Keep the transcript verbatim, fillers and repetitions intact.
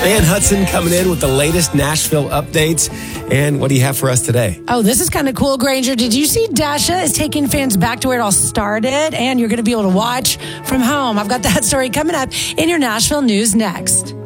Van Hudson coming in with the latest Nashville updates. And what do you have for us today? Oh, this is kind of cool, Granger. Did you see Dasha is taking fans back to where it all started? And you're going to be able to watch from home. I've got that story coming up in your Nashville news next.